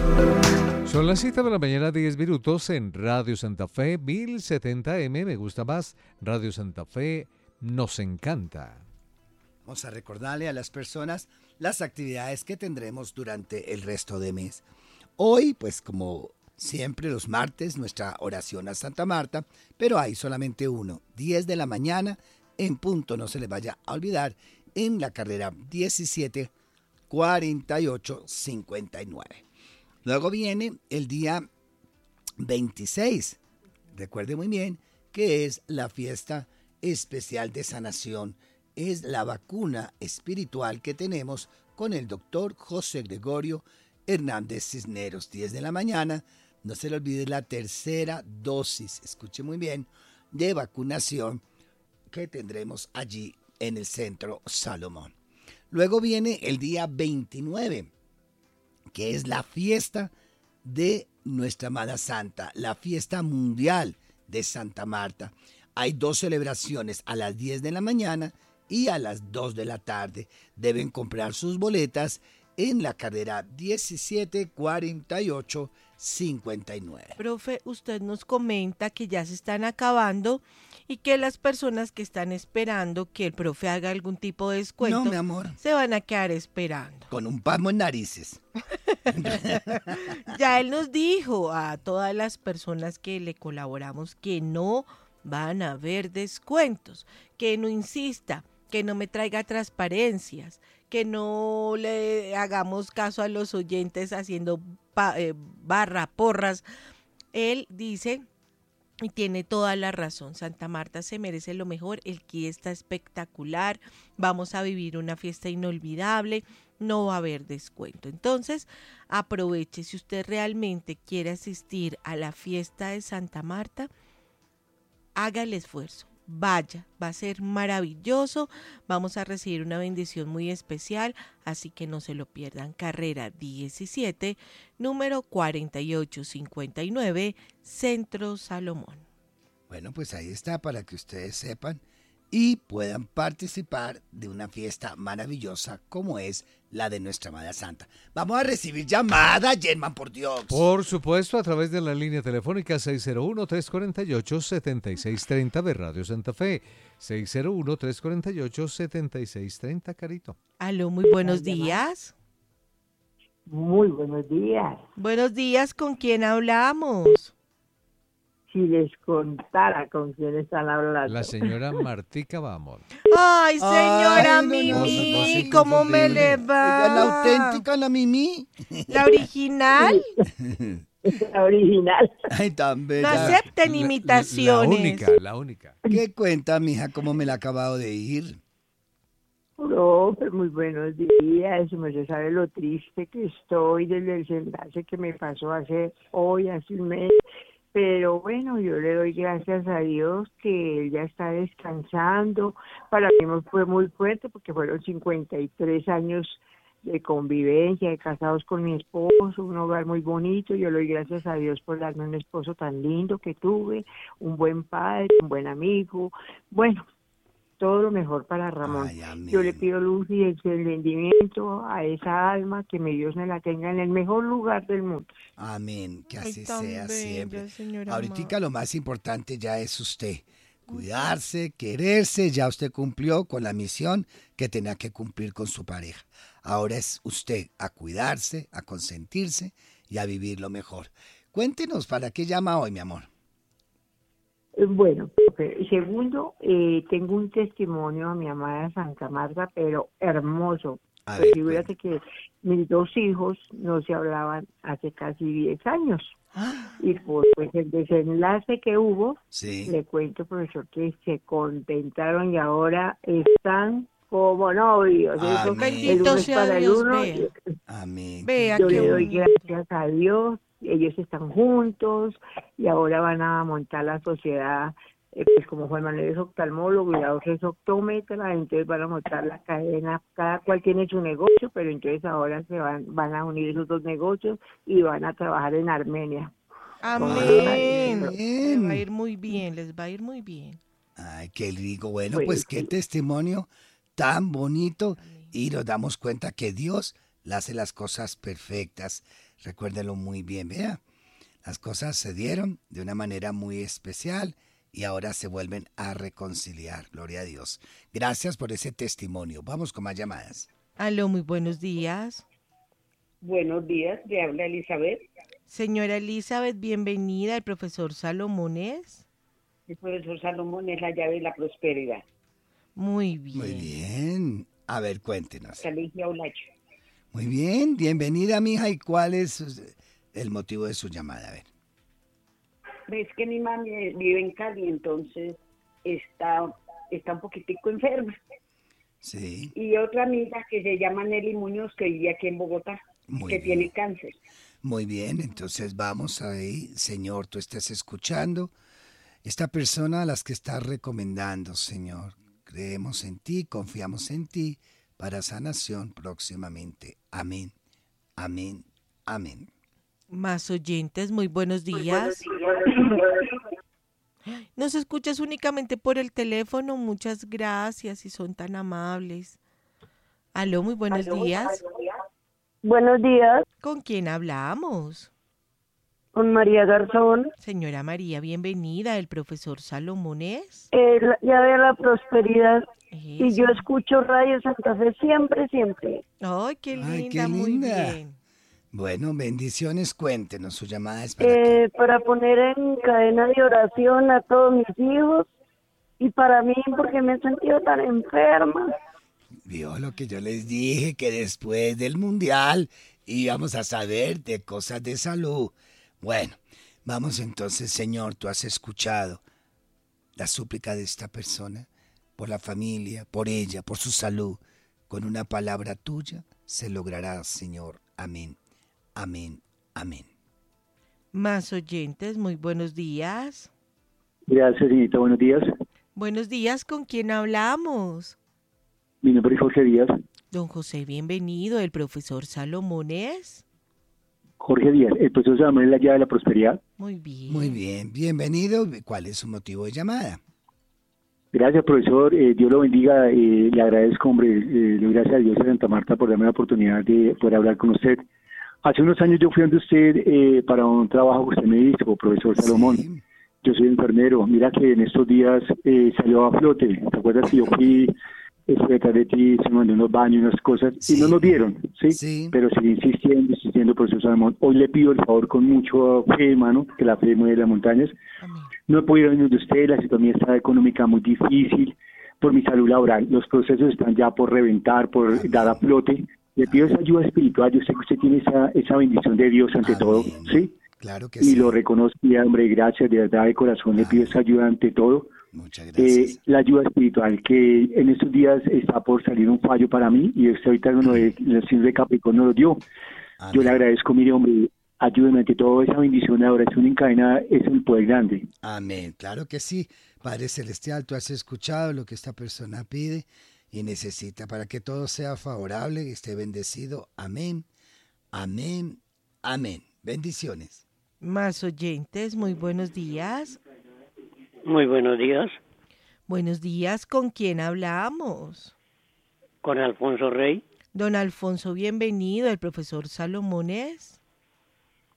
Son las 7 de la mañana, 10 minutos en Radio Santa Fe, 1070M, me gusta más. Radio Santa Fe nos encanta. Vamos a recordarle a las personas las actividades que tendremos durante el resto de mes. Hoy, pues como siempre los martes, nuestra oración a Santa Marta, pero hay solamente uno, 10 de la mañana, en punto, no se les vaya a olvidar, en la carrera 174859. Luego viene el día 26, recuerde muy bien, que es la fiesta especial de sanación. Es la vacuna espiritual que tenemos con el doctor José Gregorio Hernández Cisneros, 10 de la mañana. No se le olvide la tercera dosis, escuche muy bien, de vacunación que tendremos allí en el Centro Salomón. Luego viene el día 29, que es la fiesta de nuestra amada Santa, la fiesta mundial de Santa Marta. Hay dos celebraciones, a las 10 de la mañana y a las 2 de la tarde. Deben comprar sus boletas en la carrera 174859. Profe, usted nos comenta que ya se están acabando y que las personas que están esperando que el profe haga algún tipo de descuento, No, mi amor, se van a quedar esperando. con un palmo en narices. Ya él nos dijo a todas las personas que le colaboramos que no van a haber descuentos, que no insista, que no me traiga transparencias, que no le hagamos caso a los oyentes haciendo porras. Él dice, y tiene toda la razón, Santa Marta se merece lo mejor, el kit está espectacular, vamos a vivir una fiesta inolvidable, no va a haber descuento. Entonces, aproveche, si usted realmente quiere asistir a la fiesta de Santa Marta, haga el esfuerzo. Vaya, va a ser maravilloso, vamos a recibir una bendición muy especial, así que no se lo pierdan. Carrera 17, número 4859, Centro Salomón. Bueno, pues ahí está para que ustedes sepan y puedan participar de una fiesta maravillosa como es la de nuestra amada Santa. Vamos a recibir llamada, Germán, por Dios. Por supuesto, a través de la línea telefónica 601-348-7630 de Radio Santa Fe. 601-348-7630, Carito. Aló, muy buenos días. Muy buenos días. Buenos días, ¿con quién hablamos? Si les contara con quién están hablando. La señora Martica Bamor. Ay, señora Ay, no, Mimi, no, ¿cómo me inconfundible. le va? Ella es la auténtica, la Mimi. ¿La original? La original. Ay, tan No bella. acepten imitaciones. La única. ¿Qué cuenta, mija, cómo me la ha acabado de ir? Profe, muy buenos días. No se sabe lo triste que estoy del desenlace que me pasó hace un mes. Pero bueno, yo le doy gracias a Dios que él ya está descansando. Para mí fue muy fuerte porque fueron 53 años de convivencia, de casados con mi esposo, un hogar muy bonito. Yo le doy gracias a Dios por darme un esposo tan lindo que tuve, un buen padre, un buen amigo. Bueno, todo lo mejor para Ramón. Ay, amén. Yo le pido luz y entendimiento a esa alma, que mi Dios me la tenga en el mejor lugar del mundo. Amén, que así Ay, tan sea bella, siempre. señora Ahorita lo más importante ya es usted. Cuidarse, quererse, ya usted cumplió con la misión que tenía que cumplir con su pareja. Ahora es usted a cuidarse, a consentirse y a vivir lo mejor. Cuéntenos, ¿para qué llama hoy, mi amor? Bueno, segundo, tengo un testimonio a mi amada Santa Marta, pero hermoso. A Pues ver, fíjate que mis dos hijos no se hablaban hace casi 10 años. Y pues el desenlace que hubo, sí. le cuento, profesor, que se contentaron y ahora están como novios. Amén. El Bendito uno es sea para el Dios, uno. vea. Amén. Vea Yo qué le doy bonito. gracias a Dios. Ellos están juntos y ahora van a montar la sociedad, pues como Juan Manuel es oftalmólogo y la otra es optómetra, entonces van a montar la cadena, cada cual tiene su negocio, pero entonces ahora van a unir esos dos negocios y van a trabajar en Armenia. Amén. Amén. Les va a ir muy bien, les va a ir muy bien. Ay, qué rico. Bueno, Pues pues qué sí. testimonio tan bonito. Amén. Y nos damos cuenta que Dios hace las cosas perfectas. Recuérdelo muy bien, vea. Las cosas se dieron de una manera muy especial y ahora se vuelven a reconciliar. Gloria a Dios. Gracias por ese testimonio. Vamos con más llamadas. Aló, muy buenos días. Buenos días, le habla Elizabeth. Señora Elizabeth, bienvenida. El profesor Salomónez. El profesor Salomón es la llave de la prosperidad. Muy bien. Muy bien. A ver, cuéntenos. Caligia Olacho. Muy bien. Bienvenida, mija. ¿Y cuál es el motivo de su llamada? A ver. Ves que mi mami vive en Cali, entonces está un poquitico enferma. Sí. Y otra amiga que se llama Nelly Muñoz, que vive aquí en Bogotá, Muy que bien. tiene cáncer. Muy bien, entonces vamos ahí. Señor, tú estás escuchando esta persona a las que estás recomendando, Señor. Creemos en ti, confiamos en ti para sanación próximamente. Amén, amén, amén. Más oyentes, muy buenos días. Nos escuchas únicamente por el teléfono. Muchas gracias y son tan amables. Aló, muy buenos días. Buenos días, ¿Con quién hablamos? con María Garzón. Señora María, bienvenida. El profesor Salomónez. La llave de la prosperidad. Y Eso. yo escucho Radio Santa Fe siempre, siempre. Ay, qué linda, Ay, qué muy linda. bien. Bueno, bendiciones, cuéntenos. Su llamada es para qué. Para poner en cadena de oración a todos mis hijos y para mí, porque me he sentido tan enferma. Vio lo que yo les dije, que después del mundial íbamos a saber de cosas de salud. Bueno, vamos entonces, Señor, tú has escuchado la súplica de esta persona por la familia, por ella, por su salud. Con una palabra tuya se logrará, Señor. Amén, amén, amén. Más oyentes, muy buenos días. Gracias, señorita. Buenos días. Buenos días, ¿con quién hablamos? Mi nombre es Jorge Díaz. Don José, bienvenido. El profesor Salomónez. Jorge Díaz, el profesor Samuel es la llave de la prosperidad. Muy bien. Muy bien, bienvenido. ¿Cuál es su motivo de llamada? Gracias, profesor. Dios lo bendiga. Le agradezco, hombre. Le doy gracias a Dios de Santa Marta por darme la oportunidad de poder hablar con usted. Hace unos años yo fui donde usted para un trabajo que usted me hizo, profesor Salomón. Sí. Yo soy enfermero. Mira que en estos días salió a flote. ¿Te acuerdas que yo fui detrás de ti, se mandó unos baños, unas cosas, Sí. y no nos dieron, ¿sí? Sí. Pero seguí insistiendo, profesor Salomón. Hoy le pido el favor con mucho fe, hermano, que la fe mueve las montañas. Amén. No he podido venir de usted, la situación está económica muy difícil, por mi salud laboral. Los procesos están ya por reventar, por dar a flote. Le pido esa ayuda espiritual. Yo sé que usted tiene esa bendición de Dios ante Amén. todo, ¿sí? Claro que Y sí. lo reconozco, hombre, gracias, de verdad, de corazón, le pido esa ayuda ante todo. Muchas gracias. La ayuda espiritual, que en estos días está por salir un fallo para mí, y usted ahorita el signo de Capricornio lo dio. Yo le Amén. agradezco, mire, hombre, ayúdeme ante todo, esa bendición de oración encadenada es un poder grande. Amén, claro que sí. Padre Celestial, tú has escuchado lo que esta persona pide y necesita para que todo sea favorable y esté bendecido. Amén, amén, amén. Bendiciones. Más oyentes, muy buenos días. Muy buenos días, Buenos días, ¿con quién hablamos? con Alfonso Rey. Don Alfonso, bienvenido. El profesor Salomónez.